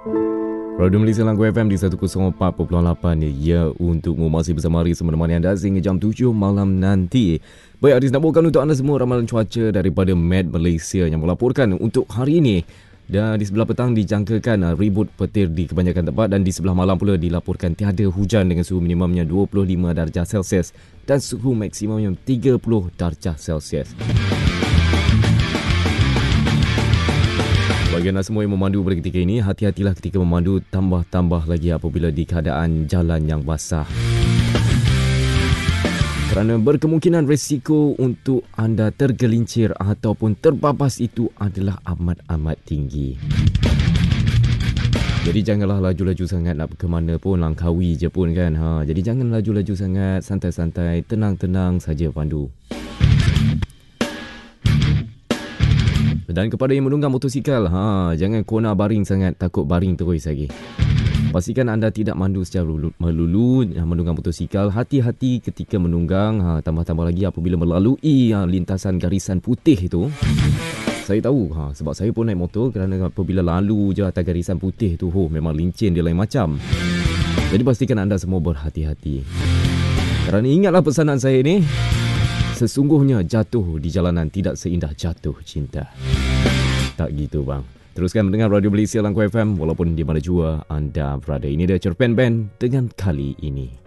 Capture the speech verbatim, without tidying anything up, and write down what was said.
Radio Malaysia Langgu F M di seratus empat perpuluhan lapan ya, untukmu masih bersama Haris menemani anda sehingga jam tujuh malam nanti. Baik, Haris nak bawakan untuk anda semua ramalan cuaca daripada Met Malaysia yang melaporkan untuk hari ini. Dan di sebelah petang dijangkakan ribut petir di kebanyakan tempat, dan di sebelah malam pula dilaporkan tiada hujan dengan suhu minimumnya dua puluh lima darjah Celsius dan suhu maksimumnya tiga puluh darjah Celsius. Bagi anda semua yang memandu pada ketika ini, hati-hatilah ketika memandu, tambah-tambah lagi apabila di keadaan jalan yang basah. Kerana berkemungkinan risiko untuk anda tergelincir ataupun terbabas itu adalah amat-amat tinggi. Jadi janganlah laju-laju sangat nak ke mana pun, langkawi je pun kan. Ha, jadi jangan laju-laju sangat, santai-santai, tenang-tenang saja pandu. Dan kepada yang menunggang motosikal, ha, jangan kona baring sangat, takut baring terus lagi. Pastikan anda tidak mandu secara melulu menunggang motosikal. Hati-hati ketika menunggang, ha, tambah-tambah lagi apabila melalui ha, lintasan garisan putih itu. Saya tahu, ha, sebab saya pun naik motor, kerana apabila lalu je atas garisan putih tu, oh, memang lincin dia lain macam. Jadi pastikan anda semua berhati-hati. Kerana ingatlah pesanan saya ni, sesungguhnya jatuh di jalanan tidak seindah jatuh cinta. Tak gitu bang. Teruskan mendengar Radio Malaysia Langgu F M walaupun di mana jua anda berada. Ini dia Cerpen Band dengan Kali Ini.